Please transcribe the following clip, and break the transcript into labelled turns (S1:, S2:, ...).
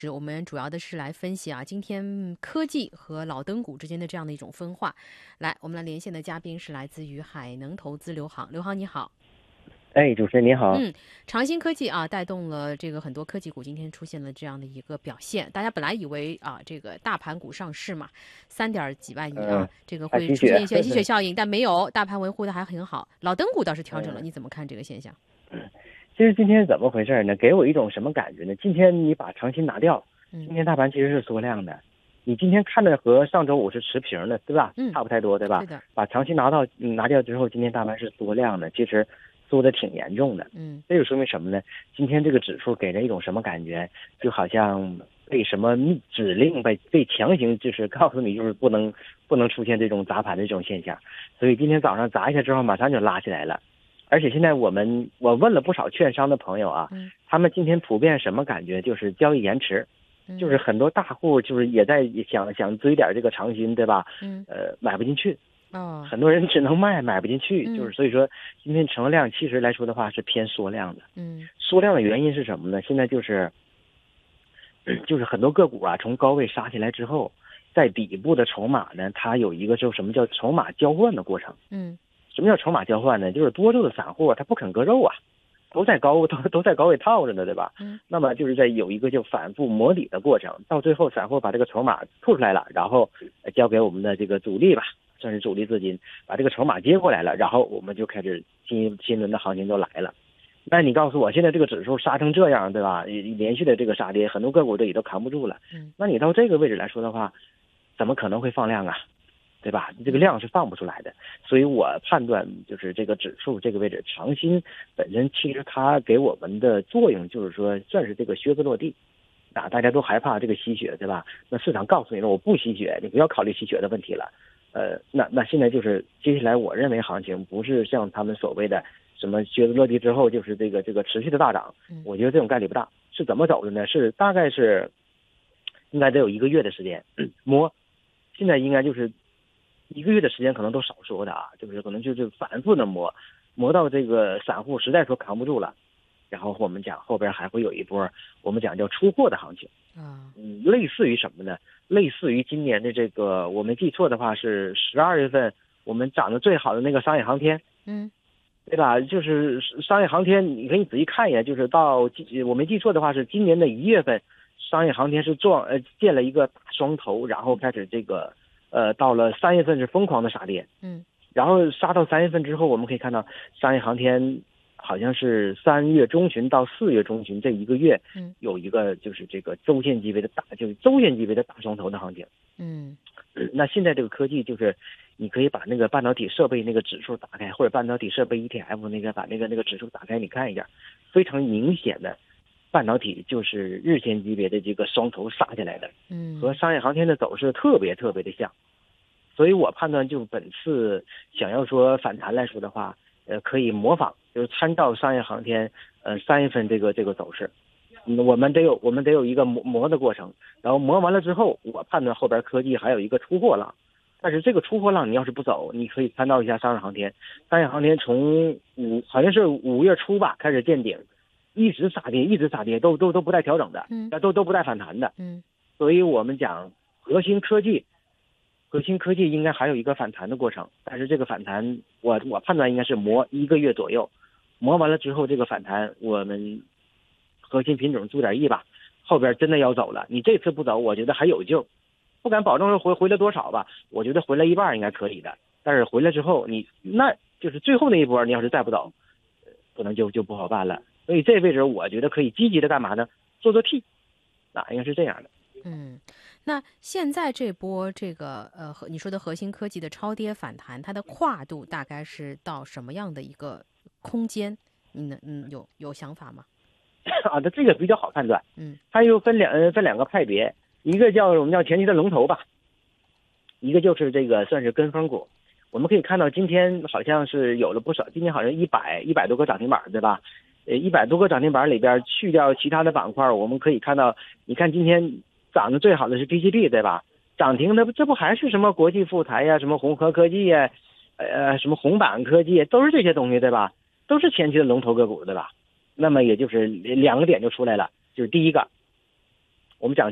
S1: 我们主要的是来分析今天科技和老灯股之间的这样的一种分化。来，我们来连线的嘉宾是来自于海能投资刘航，刘航你好。
S2: 哎，主持人您好。
S1: 长鑫科技带动了这个很多科技股今天出现了这样的一个表现。大家本来以为这个大盘股上市嘛，3点几万亿这个会出现一些吸血效应，但没有，大盘维护的还很好。老灯股倒是调整了，你怎么看这个现象？
S2: 其实今天怎么回事呢？给我一种什么感觉呢？今天你把长鑫拿掉，今天大盘其实是缩量的。你今天看着和上周五是持平的，对吧？差不太多，对吧？
S1: 是的。
S2: 把长鑫拿掉之后，今天大盘是缩量的，其实缩的挺严重的。这就说明什么呢？今天这个指数给人一种什么感觉？就好像被什么指令被强行就是告诉你，就是不能出现这种砸盘的这种现象。所以今天早上砸一下之后，马上就拉起来了。而且现在我问了不少券商的朋友他们今天普遍什么感觉？就是交易延迟，就是很多大户就是也在想追点这个长鑫，对吧？买不进去，很多人只能买不进去，就是所以说今天成交量其实来说的话是偏缩量的。缩量的原因是什么呢？现在就是很多个股从高位杀下来之后，在底部的筹码呢，它有一个就什么叫筹码交换的过程。什么叫筹码交换呢？就是多数的散户他不肯割肉都在高位套着呢，对吧？那么就是在有一个就反复磨底的过程，到最后散户把这个筹码吐出来了，然后交给我们的这个主力吧，算是主力资金，把这个筹码接过来了，然后我们就开始新轮的行情就来了。那你告诉我，现在这个指数杀成这样，对吧？连续的这个杀跌，很多个股这里都扛不住了。那你到这个位置来说的话，怎么可能会放量对吧？这个量是放不出来的，所以我判断就是这个指数这个位置，长鑫本身其实它给我们的作用就是说算是这个靴子落地大家都害怕这个吸血，对吧？那市场告诉你了，我不吸血，你不要考虑吸血的问题了。那现在就是接下来我认为行情不是像他们所谓的什么靴子落地之后就是这个持续的大涨，我觉得这种概率不大。是怎么走的呢？是大概是应该得有1个月的时间摸，现在应该就是1个月的时间可能都少说的就是可能就是反复的磨到这个散户实在说扛不住了，然后我们讲后边还会有一波我们讲叫出货的行情类似于什么呢？类似于今年的这个我没记错的话是12月份我们涨得最好的那个商业航天，对吧？就是商业航天，你可以仔细看一眼，就是到我没记错的话是今年的1月份，商业航天是建了一个大双头，然后开始这个到了3月份是疯狂的杀跌，然后杀到3月份之后，我们可以看到商业航天好像是3月中旬到4月中旬这1个月，有一个就是这个周线级别的大双头的行情，那现在这个科技就是你可以把那个半导体设备那个指数打开，或者半导体设备 ETF 那个把那个指数打开，你看一下，非常明显的半导体就是日线级别的这个双头杀下来的，和商业航天的走势特别特别的像，所以我判断就本次想要说反弹来说的话，可以模仿，就是参照商业航天3月份这个走势，我们得有一个磨的过程，然后磨完了之后，我判断后边科技还有一个出货浪，但是这个出货浪你要是不走，你可以参照一下商业航天，从好像是5月初吧开始见顶。一直杀跌，都不带调整的，都不带反弹的，所以我们讲核心科技应该还有一个反弹的过程，但是这个反弹我判断应该是磨1个月左右，磨完了之后这个反弹我们核心品种注点意吧，后边真的要走了，你这次不走，我觉得还有救，不敢保证说回来多少吧，我觉得回来1半应该可以的，但是回来之后你那就是最后那一波，你要是再不走，可能就不好办了。所以这位置我觉得可以积极的干嘛呢？做 T， 应该是这样的。
S1: 那现在这波这个你说的核心科技的超跌反弹，它的跨度大概是到什么样的一个空间？你有想法吗？
S2: 那这个比较好判断。它又分两个派别，一个我们叫前期的龙头吧，一个就是这个算是跟风股。我们可以看到今天好像是有了不少，今天好像100多个涨停板，对吧？100多个涨停板里边去掉其他的板块，我们可以看到，你看今天涨得最好的是 PCB， 对吧？涨停的这不还是什么国际富材呀，什么宏和科技呀，什么红板科技，都是这些东西，对吧？都是前期的龙头个股，对吧？那么也就是2个点就出来了，就是第一个， 我们讲